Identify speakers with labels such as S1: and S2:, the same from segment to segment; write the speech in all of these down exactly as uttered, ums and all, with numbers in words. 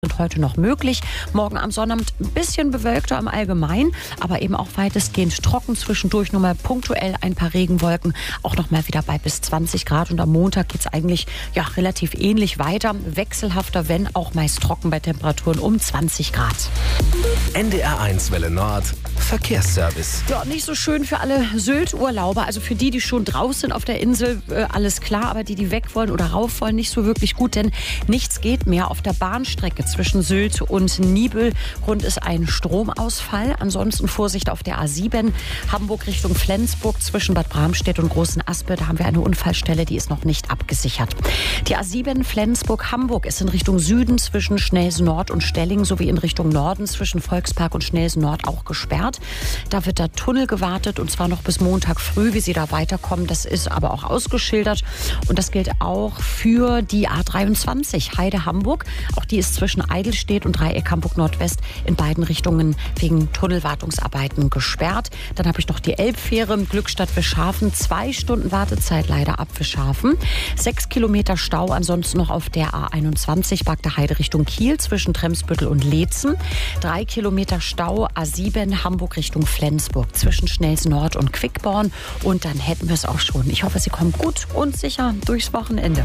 S1: sind heute noch möglich. Morgen am Sonnabend ein bisschen bewölkter im Allgemeinen, aber eben auch weitestgehend trocken. Zwischendurch nur mal punktuell ein paar Regenwolken, auch noch mal wieder bei bis zwanzig Grad. Und am Montag geht es eigentlich ja, relativ ähnlich weiter. Wechselhafter, wenn auch meist trocken bei Temperaturen um zwanzig Grad.
S2: N D R eins Welle Nord Verkehrsservice.
S1: Ja, nicht so schön für alle Sylt-Urlauber. Also für die, die schon draußen sind auf der Insel, äh, alles klar. Aber die, die weg wollen oder rauf wollen, nicht so wirklich gut. Denn nichts geht mehr. Auf der Bahnstrecke zwischen Sylt und Nibelgrund ist ein Stromausfall. Ansonsten Vorsicht auf der A sieben. Hamburg Richtung Flensburg zwischen Bad Bramstedt und Großen Aspe. Da haben wir eine Unfallstelle, die ist noch nicht abgesichert. Die A sieben Flensburg-Hamburg ist in Richtung Süden zwischen Schnelsen Nord und Stelling sowie in Richtung Norden zwischen Volkspark und Schnelsen Nord auch gesperrt. Da wird der Tunnel gewartet und zwar noch bis Montag früh, wie Sie da weiterkommen. Das ist aber auch ausgeschildert und das gilt auch für die A dreiundzwanzig Heide-Hamburg. Auch die ist zwischen Eidelstedt und Dreieck Hamburg Nordwest in beiden Richtungen wegen Tunnelwartungsarbeiten gesperrt. Dann habe ich noch die Elbfähre Glückstadt-Wischhafen. Zwei Stunden Wartezeit leider ab Wischhafen. Sechs Kilometer Stau ansonsten noch auf der A einundzwanzig Bagde Heide Richtung Kiel zwischen Tremsbüttel und Leetzen. Drei Kilometer Stau A sieben Hamburg Richtung Flensburg zwischen Schnelsen Nord und Quickborn. Und dann hätten wir es auch schon. Ich hoffe, Sie kommen gut und sicher durchs Wochenende.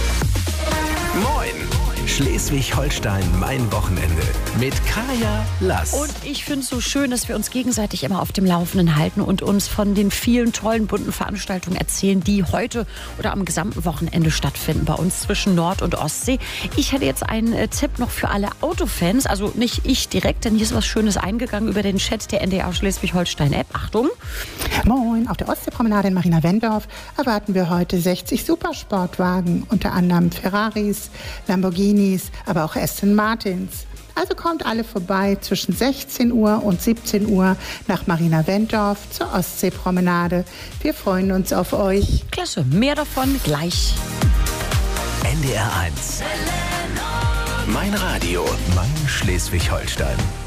S2: Moin! Schleswig-Holstein, mein Wochenende mit Kaya Lass.
S1: Und ich finde es so schön, dass wir uns gegenseitig immer auf dem Laufenden halten und uns von den vielen tollen, bunten Veranstaltungen erzählen, die heute oder am gesamten Wochenende stattfinden bei uns zwischen Nord- und Ostsee. Ich hätte jetzt einen äh, Tipp noch für alle Autofans, also nicht ich direkt, denn hier ist was Schönes eingegangen über den Chat der N D R Schleswig-Holstein-App. Achtung!
S3: Moin, auf der Ostseepromenade in Marina-Wendorf erwarten wir heute sechzig Supersportwagen, unter anderem Ferraris, Lamborghinis, aber auch Aston Martins. Also kommt alle vorbei zwischen sechzehn Uhr und siebzehn Uhr nach Marina-Wendorf zur Ostseepromenade. Wir freuen uns auf euch.
S1: Klasse, mehr davon gleich.
S2: N D R eins. Mein Radio, mein Schleswig-Holstein.